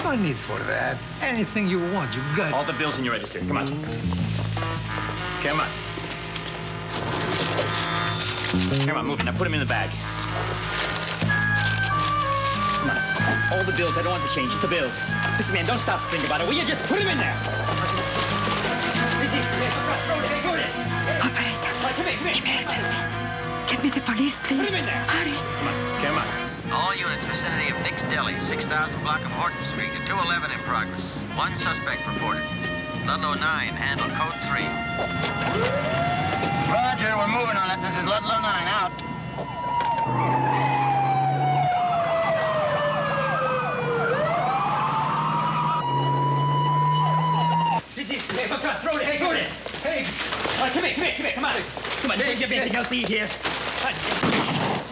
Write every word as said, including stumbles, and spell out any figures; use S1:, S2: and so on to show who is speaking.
S1: No need for that. Anything you want, you got.
S2: All the bills in your register. Come on. Come on. Come on, move it. Now put them in the bag. Come on. All the bills. I don't want the change. Just the bills. Listen, man, don't stop to think about it. Will you just put them in there? Easy. Throw it. Throw it.
S3: Operator.
S2: Right, come here, come here.
S3: Emergency. Get me the police, please.
S2: Put him in there.
S3: Hurry.
S2: Come on. Come on.
S4: All units vicinity of Nick's Deli, six thousand block of Horton Street, at two eleven in progress. One suspect reported. Ludlow nine, handle code three.
S5: Roger, we're moving on it. This is Ludlow nine, out.
S2: This is, hey, come on, throw it, hey, throw it. Hey. All right, come here, come here, come here, come on. Come on, do you have anything else to eat here?